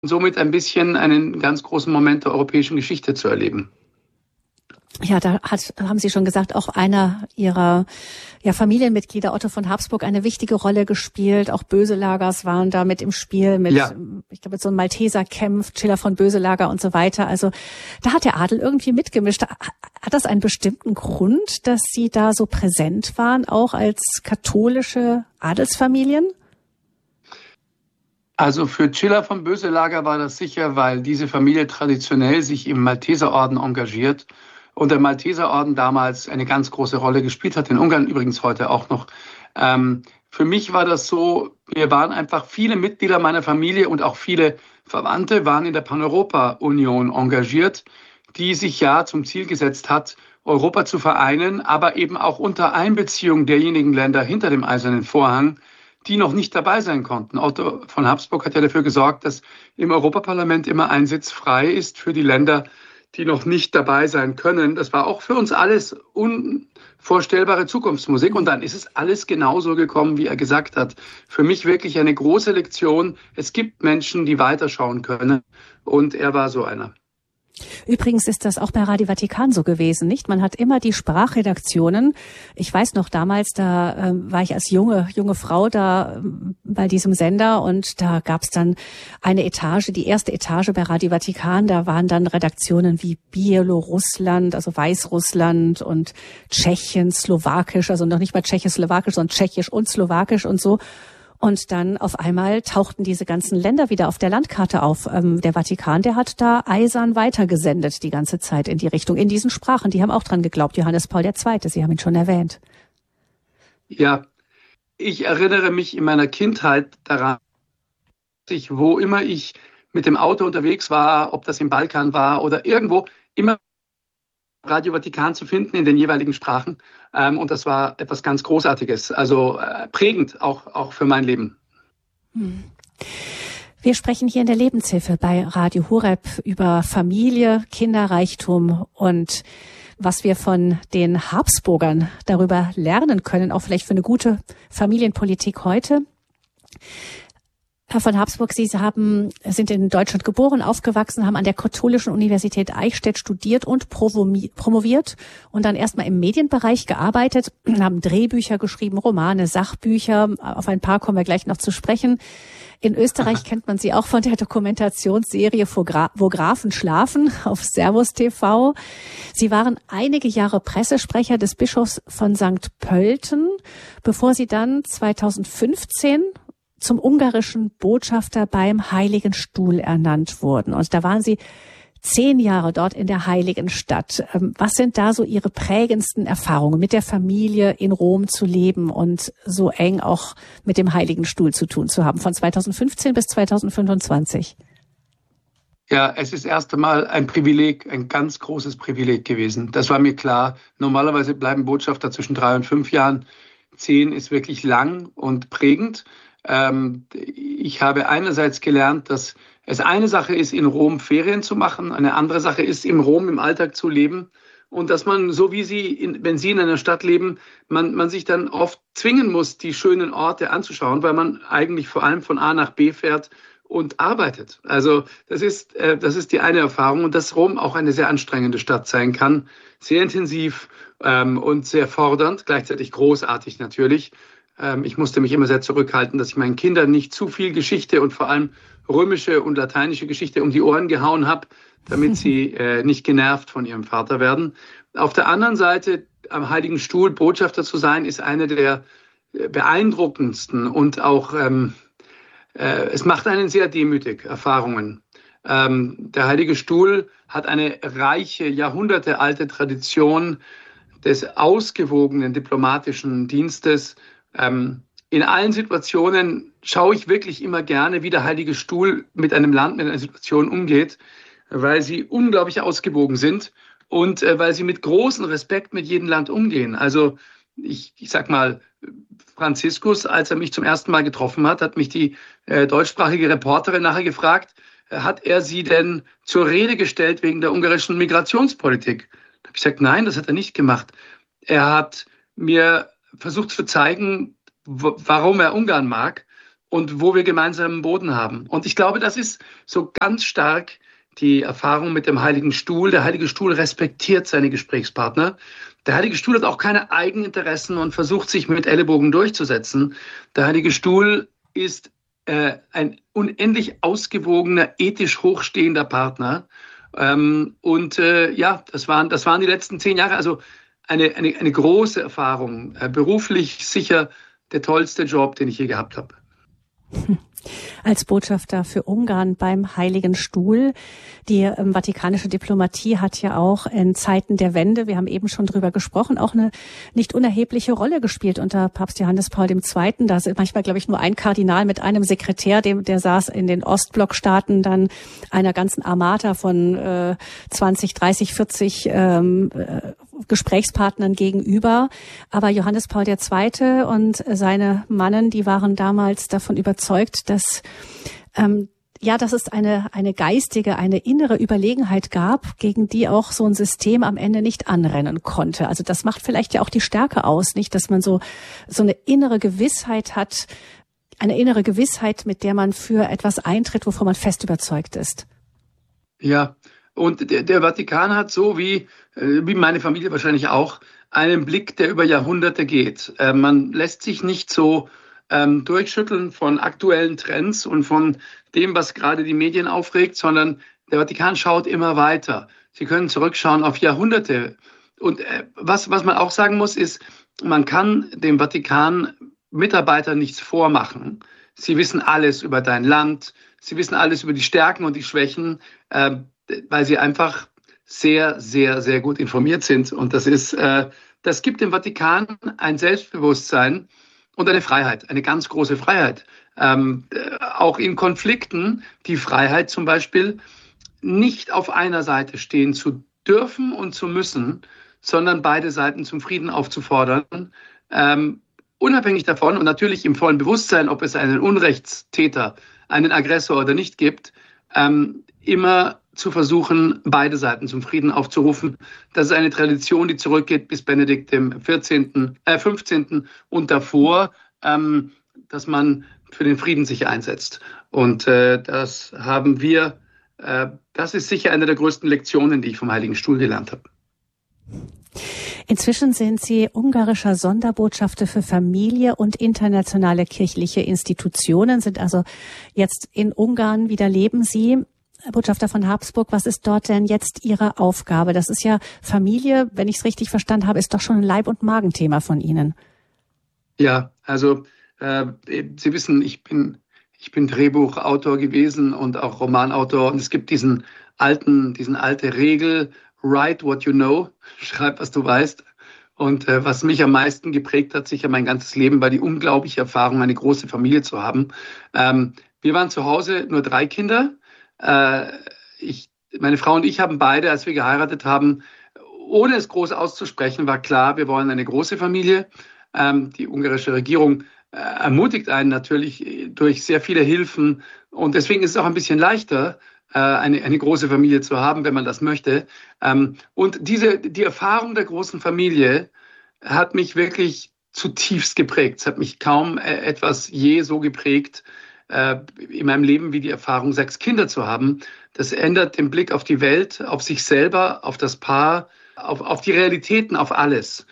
somit ein bisschen einen ganz großen Moment der europäischen Geschichte zu erleben. Ja, haben Sie schon gesagt, auch einer Ihrer Familienmitglieder, Otto von Habsburg, eine wichtige Rolle gespielt. Auch Boeselagers waren da mit im Spiel, ich glaube, mit so einem Malteser kämpft, Schiller von Boeselager und so weiter. Also da hat der Adel irgendwie mitgemischt. Hat das einen bestimmten Grund, dass Sie da so präsent waren, auch als katholische Adelsfamilien? Also für Schiller von Boeselager war das sicher, weil diese Familie traditionell sich im Malteserorden engagiert und der Malteserorden damals eine ganz große Rolle gespielt hat, in Ungarn übrigens heute auch noch. Für mich war das so, wir waren einfach viele Mitglieder meiner Familie und auch viele Verwandte waren in der Pan-Europa-Union engagiert, die sich ja zum Ziel gesetzt hat, Europa zu vereinen, aber eben auch unter Einbeziehung derjenigen Länder hinter dem Eisernen Vorhang, die noch nicht dabei sein konnten. Otto von Habsburg hat ja dafür gesorgt, dass im Europaparlament immer ein Sitz frei ist für die Länder, die noch nicht dabei sein können. Das war auch für uns alles unvorstellbare Zukunftsmusik. Und dann ist es alles genauso gekommen, wie er gesagt hat. Für mich wirklich eine große Lektion. Es gibt Menschen, die weiterschauen können. Und er war so einer. Übrigens ist das auch bei Radio Vatikan so gewesen, nicht? Man hat immer die Sprachredaktionen. Ich weiß noch damals, da war ich als junge Frau da bei diesem Sender und da gab es dann eine Etage, die erste Etage bei Radio Vatikan. Da waren dann Redaktionen wie Bielorussland, also Weißrussland und Tschechien, Slowakisch, also noch nicht mal Tschechoslawakisch, sondern Tschechisch und Slowakisch und so. Und dann auf einmal tauchten diese ganzen Länder wieder auf der Landkarte auf. Der Vatikan, der hat da eisern weitergesendet die ganze Zeit in die Richtung, in diesen Sprachen. Die haben auch dran geglaubt. Johannes Paul II., Sie haben ihn schon erwähnt. Ja, ich erinnere mich in meiner Kindheit daran, dass ich, wo immer ich mit dem Auto unterwegs war, ob das im Balkan war oder irgendwo, immer Radio Vatikan zu finden in den jeweiligen Sprachen. Und das war etwas ganz Großartiges, also prägend auch für mein Leben. Wir sprechen hier in der Lebenshilfe bei Radio Horeb über Familie, Kinderreichtum und was wir von den Habsburgern darüber lernen können, auch vielleicht für eine gute Familienpolitik heute. Herr von Habsburg, Sie sind in Deutschland geboren, aufgewachsen, haben an der Katholischen Universität Eichstätt studiert und promoviert und dann erstmal im Medienbereich gearbeitet, haben Drehbücher geschrieben, Romane, Sachbücher. Auf ein paar kommen wir gleich noch zu sprechen. In Österreich kennt man Sie auch von der Dokumentationsserie Wo Grafen schlafen auf Servus TV. Sie waren einige Jahre Pressesprecher des Bischofs von St. Pölten, bevor Sie dann 2015 zum ungarischen Botschafter beim Heiligen Stuhl ernannt wurden. Und da waren Sie 10 Jahre dort in der Heiligen Stadt. Was sind da so Ihre prägendsten Erfahrungen, mit der Familie in Rom zu leben und so eng auch mit dem Heiligen Stuhl zu tun zu haben, von 2015 bis 2025? Ja, es ist erst einmal ein Privileg, ein ganz großes Privileg gewesen. Das war mir klar. Normalerweise bleiben Botschafter zwischen 3 und 5 Jahren. 10 ist wirklich lang und prägend. Ich habe einerseits gelernt, dass es eine Sache ist, in Rom Ferien zu machen, eine andere Sache ist, in Rom im Alltag zu leben und dass man, so wie wenn Sie in einer Stadt leben, man sich dann oft zwingen muss, die schönen Orte anzuschauen, weil man eigentlich vor allem von A nach B fährt und arbeitet. Also das ist die eine Erfahrung und dass Rom auch eine sehr anstrengende Stadt sein kann, sehr intensiv und sehr fordernd, gleichzeitig großartig natürlich. Ich musste mich immer sehr zurückhalten, dass ich meinen Kindern nicht zu viel Geschichte und vor allem römische und lateinische Geschichte um die Ohren gehauen habe, damit sie nicht genervt von ihrem Vater werden. Auf der anderen Seite, am Heiligen Stuhl Botschafter zu sein, ist eine der beeindruckendsten und auch, es macht einen sehr demütig, Erfahrungen. Der Heilige Stuhl hat eine reiche, jahrhundertealte Tradition des ausgewogenen diplomatischen Dienstes. In allen Situationen schaue ich wirklich immer gerne, wie der Heilige Stuhl mit einem Land, mit einer Situation umgeht, weil sie unglaublich ausgewogen sind und weil sie mit großem Respekt mit jedem Land umgehen. Also ich sag mal, Franziskus, als er mich zum ersten Mal getroffen hat, hat mich die deutschsprachige Reporterin nachher gefragt, hat er sie denn zur Rede gestellt wegen der ungarischen Migrationspolitik? Da habe ich gesagt, nein, das hat er nicht gemacht. Er hat mir versucht zu zeigen, warum er Ungarn mag und wo wir gemeinsamen Boden haben. Und ich glaube, das ist so ganz stark die Erfahrung mit dem Heiligen Stuhl. Der Heilige Stuhl respektiert seine Gesprächspartner. Der Heilige Stuhl hat auch keine Eigeninteressen und versucht, sich mit Ellenbogen durchzusetzen. Der Heilige Stuhl ist ein unendlich ausgewogener, ethisch hochstehender Partner. Das waren die letzten 10 Jahre. Also eine große Erfahrung. Beruflich sicher der tollste Job, den ich je gehabt habe. Als Botschafter für Ungarn beim Heiligen Stuhl. Die vatikanische Diplomatie hat ja auch in Zeiten der Wende, wir haben eben schon drüber gesprochen, auch eine nicht unerhebliche Rolle gespielt unter Papst Johannes Paul II. Da ist manchmal, glaube ich, nur ein Kardinal mit einem Sekretär, der saß in den Ostblockstaaten dann einer ganzen Armada von 20, 30, 40 Gesprächspartnern gegenüber. Aber Johannes Paul II. Und seine Mannen, die waren damals davon überzeugt, dass es eine geistige, eine innere Überlegenheit gab, gegen die auch so ein System am Ende nicht anrennen konnte. Also das macht vielleicht ja auch die Stärke aus, nicht, dass man so eine innere Gewissheit hat, eine innere Gewissheit, mit der man für etwas eintritt, wovon man fest überzeugt ist. Ja, und der Vatikan hat so wie meine Familie wahrscheinlich auch einen Blick, der über Jahrhunderte geht. Man lässt sich nicht so durchschütteln von aktuellen Trends und von dem, was gerade die Medien aufregt, sondern der Vatikan schaut immer weiter. Sie können zurückschauen auf Jahrhunderte. Und was man auch sagen muss, ist, man kann dem Vatikan Mitarbeitern nichts vormachen. Sie wissen alles über dein Land, sie wissen alles über die Stärken und die Schwächen, weil sie einfach sehr, sehr, sehr gut informiert sind. Und das gibt dem Vatikan ein Selbstbewusstsein und eine Freiheit, eine ganz große Freiheit. Auch in Konflikten die Freiheit zum Beispiel, nicht auf einer Seite stehen zu dürfen und zu müssen, sondern beide Seiten zum Frieden aufzufordern, unabhängig davon und natürlich im vollen Bewusstsein, ob es einen Unrechtstäter, einen Aggressor oder nicht gibt, immer zu versuchen, beide Seiten zum Frieden aufzurufen. Das ist eine Tradition, die zurückgeht bis Benedikt dem 15. und davor, dass man für den Frieden sich einsetzt. Und das haben wir, das ist sicher eine der größten Lektionen, die ich vom Heiligen Stuhl gelernt habe. Inzwischen sind Sie ungarischer Sonderbotschafter für Familie und internationale kirchliche Institutionen, sind also jetzt in Ungarn, wieder leben Sie. Botschafter von Habsburg, was ist dort denn jetzt Ihre Aufgabe? Das ist ja Familie, wenn ich es richtig verstanden habe, ist doch schon ein Leib- und Magenthema von Ihnen. Ja, also Sie wissen, ich bin Drehbuchautor gewesen und auch Romanautor und es gibt diese alte Regel, write what you know, schreib, was du weißt. Und was mich am meisten geprägt hat, sicher mein ganzes Leben, war die unglaubliche Erfahrung, eine große Familie zu haben. Wir waren zu Hause nur 3 Kinder. Meine Frau und ich haben beide, als wir geheiratet haben, ohne es groß auszusprechen, war klar, wir wollen eine große Familie. Die ungarische Regierung ermutigt einen natürlich durch sehr viele Hilfen. Und deswegen ist es auch ein bisschen leichter, eine große Familie zu haben, wenn man das möchte. Und die Erfahrung der großen Familie hat mich wirklich zutiefst geprägt. Es hat mich kaum etwas je so geprägt in meinem Leben wie die Erfahrung, 6 Kinder zu haben. Das ändert den Blick auf die Welt, auf sich selber, auf das Paar, auf die Realitäten, auf alles.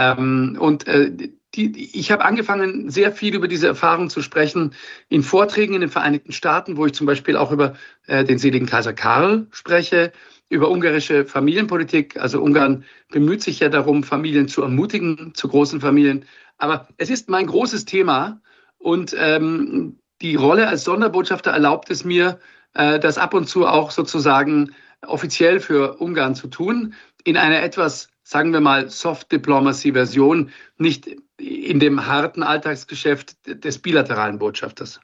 Ich habe angefangen, sehr viel über diese Erfahrung zu sprechen in Vorträgen in den Vereinigten Staaten, wo ich zum Beispiel auch über den seligen Kaiser Karl spreche, über ungarische Familienpolitik. Also Ungarn bemüht sich ja darum, Familien zu ermutigen, zu großen Familien. Aber es ist mein großes Thema und die Rolle als Sonderbotschafter erlaubt es mir, das ab und zu auch sozusagen offiziell für Ungarn zu tun, in einer etwas, sagen wir mal, Soft-Diplomacy-Version, nicht in dem harten Alltagsgeschäft des bilateralen Botschafters.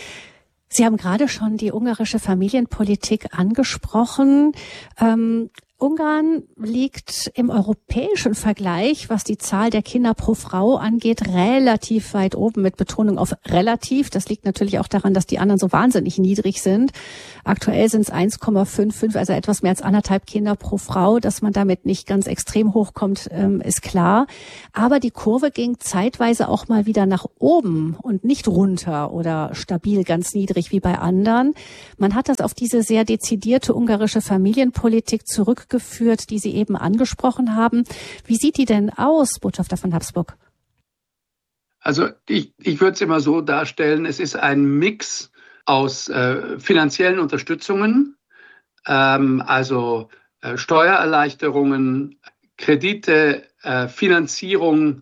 Sie haben gerade schon die ungarische Familienpolitik angesprochen. Ungarn liegt im europäischen Vergleich, was die Zahl der Kinder pro Frau angeht, relativ weit oben, mit Betonung auf relativ. Das liegt natürlich auch daran, dass die anderen so wahnsinnig niedrig sind. Aktuell sind es 1,55, also etwas mehr als 1,5 Kinder pro Frau. Dass man damit nicht ganz extrem hochkommt, ist klar. Aber die Kurve ging zeitweise auch mal wieder nach oben und nicht runter oder stabil ganz niedrig wie bei anderen. Man hat das auf diese sehr dezidierte ungarische Familienpolitik zurückgeführt, die Sie eben angesprochen haben. Wie sieht die denn aus, Botschafter von Habsburg? Also ich würde es immer so darstellen, es ist ein Mix aus finanziellen Unterstützungen, also Steuererleichterungen, Kredite, Finanzierung.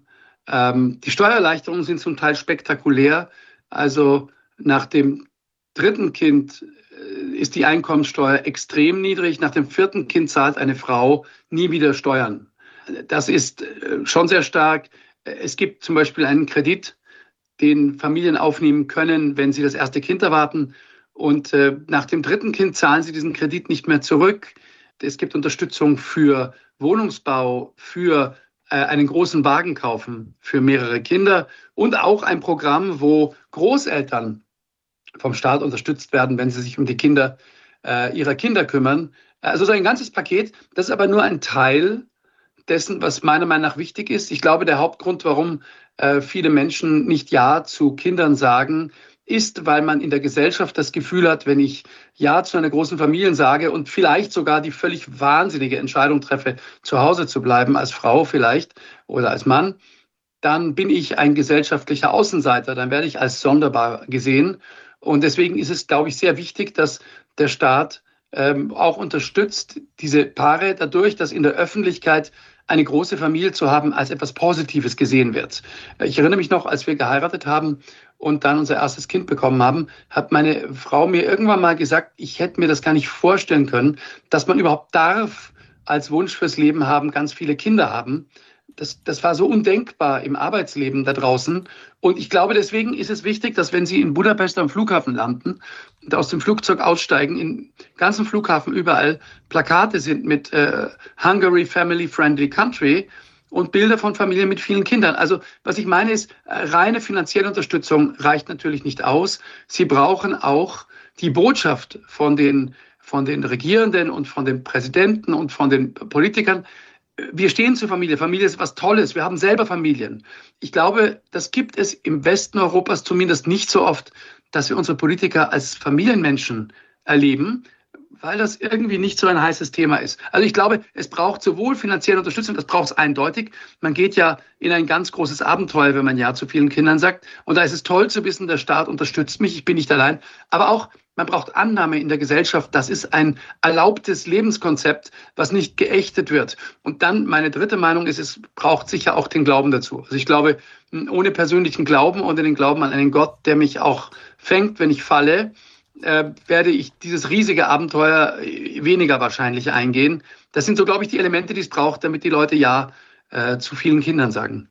Die Steuererleichterungen sind zum Teil spektakulär. Also nach dem 3. Kind ist die Einkommenssteuer extrem niedrig. Nach dem 4. Kind zahlt eine Frau nie wieder Steuern. Das ist schon sehr stark. Es gibt zum Beispiel einen Kredit, den Familien aufnehmen können, wenn sie das 1. Kind erwarten. Und nach dem 3. Kind zahlen sie diesen Kredit nicht mehr zurück. Es gibt Unterstützung für Wohnungsbau, für einen großen Wagen kaufen für mehrere Kinder und auch ein Programm, wo Großeltern vom Staat unterstützt werden, wenn sie sich um die Kinder ihrer Kinder kümmern. Also so ein ganzes Paket. Das ist aber nur ein Teil dessen, was meiner Meinung nach wichtig ist. Ich glaube, der Hauptgrund, warum viele Menschen nicht Ja zu Kindern sagen, ist, weil man in der Gesellschaft das Gefühl hat, wenn ich Ja zu einer großen Familie sage und vielleicht sogar die völlig wahnsinnige Entscheidung treffe, zu Hause zu bleiben, als Frau vielleicht oder als Mann, dann bin ich ein gesellschaftlicher Außenseiter, dann werde ich als sonderbar gesehen. Und deswegen ist es, glaube ich, sehr wichtig, dass der Staat auch unterstützt, diese Paare dadurch, dass in der Öffentlichkeit eine große Familie zu haben, als etwas Positives gesehen wird. Ich erinnere mich noch, als wir geheiratet haben und dann unser erstes Kind bekommen haben, hat meine Frau mir irgendwann mal gesagt, ich hätte mir das gar nicht vorstellen können, dass man überhaupt darf, als Wunsch fürs Leben haben, ganz viele Kinder haben. Das war so undenkbar im Arbeitsleben da draußen. Und ich glaube, deswegen ist es wichtig, dass wenn Sie in Budapest am Flughafen landen und aus dem Flugzeug aussteigen, im ganzen Flughafen überall Plakate sind mit Hungary Family Friendly Country und Bilder von Familien mit vielen Kindern. Also was ich meine ist, reine finanzielle Unterstützung reicht natürlich nicht aus. Sie brauchen auch die Botschaft von den Regierenden und von den Präsidenten und von den Politikern. Wir stehen zur Familie. Familie ist was Tolles. Wir haben selber Familien. Ich glaube, das gibt es im Westen Europas zumindest nicht so oft, dass wir unsere Politiker als Familienmenschen erleben, weil das irgendwie nicht so ein heißes Thema ist. Also ich glaube, es braucht sowohl finanzielle Unterstützung, das braucht es eindeutig. Man geht ja in ein ganz großes Abenteuer, wenn man Ja zu vielen Kindern sagt. Und da ist es toll zu wissen, der Staat unterstützt mich, ich bin nicht allein. Aber auch, man braucht Annahme in der Gesellschaft. Das ist ein erlaubtes Lebenskonzept, was nicht geächtet wird. Und dann, meine dritte Meinung ist, es braucht sicher auch den Glauben dazu. Also ich glaube, ohne persönlichen Glauben, ohne den Glauben an einen Gott, der mich auch fängt, wenn ich falle, werde ich dieses riesige Abenteuer weniger wahrscheinlich eingehen. Das sind so, glaube ich, die Elemente, die es braucht, damit die Leute Ja zu vielen Kindern sagen.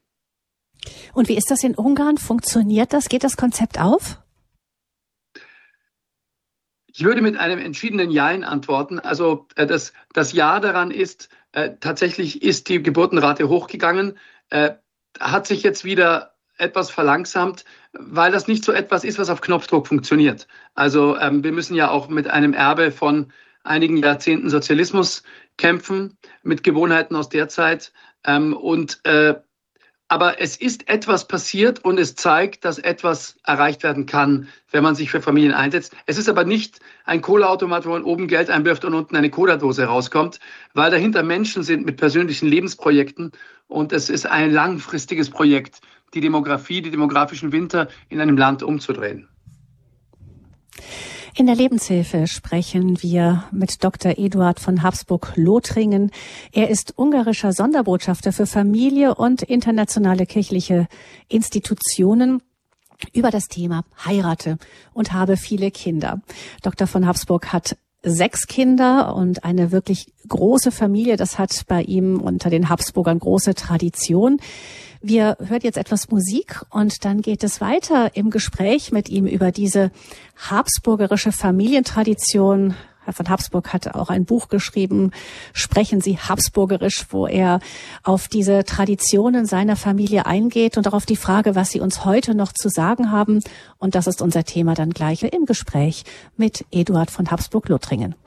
Und wie ist das in Ungarn? Funktioniert das? Geht das Konzept auf? Ich würde mit einem entschiedenen Jein antworten. Also das Ja daran ist, tatsächlich ist die Geburtenrate hochgegangen, hat sich jetzt wieder etwas verlangsamt, weil das nicht so etwas ist, was auf Knopfdruck funktioniert. Also wir müssen ja auch mit einem Erbe von einigen Jahrzehnten Sozialismus kämpfen, mit Gewohnheiten aus der Zeit. Aber es ist etwas passiert und es zeigt, dass etwas erreicht werden kann, wenn man sich für Familien einsetzt. Es ist aber nicht ein Cola-Automat, wo man oben Geld einwirft und unten eine Cola-Dose rauskommt, weil dahinter Menschen sind mit persönlichen Lebensprojekten und es ist ein langfristiges Projekt, die Demografie, die demografischen Winter in einem Land umzudrehen. In der Lebenshilfe sprechen wir mit Dr. Eduard von Habsburg-Lothringen. Er ist ungarischer Sonderbotschafter für Familie und internationale kirchliche Institutionen über das Thema Heirate und habe viele Kinder. Dr. von Habsburg hat 6 Kinder und eine wirklich große Familie. Das hat bei ihm unter den Habsburgern große Tradition. Wir hören jetzt etwas Musik und dann geht es weiter im Gespräch mit ihm über diese habsburgerische Familientradition. Herr von Habsburg hat auch ein Buch geschrieben, Sprechen Sie Habsburgerisch, wo er auf diese Traditionen seiner Familie eingeht und auch auf die Frage, was sie uns heute noch zu sagen haben. Und das ist unser Thema dann gleich im Gespräch mit Eduard von Habsburg-Lothringen.